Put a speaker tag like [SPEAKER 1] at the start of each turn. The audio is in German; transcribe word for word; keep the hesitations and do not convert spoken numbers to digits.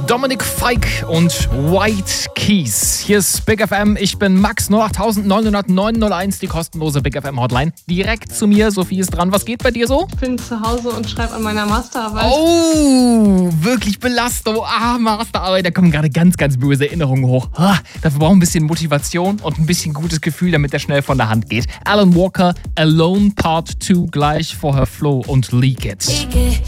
[SPEAKER 1] Dominik Fike und White Keys. Hier ist Big F M. Ich bin Max null acht neun null neun null eins, die kostenlose Big F M Hotline. Direkt zu mir. Sophie ist dran. Was geht bei dir so?
[SPEAKER 2] Ich bin zu Hause und schreibe an meiner Masterarbeit.
[SPEAKER 1] Oh, wirklich Belastung. Ah, Masterarbeit. Da kommen gerade ganz, ganz böse Erinnerungen hoch. Ah, dafür brauchen wir ein bisschen Motivation und ein bisschen gutes Gefühl, damit der schnell von der Hand geht. Alan Walker, Alone Part zwei gleich vorher Flo und Leak It.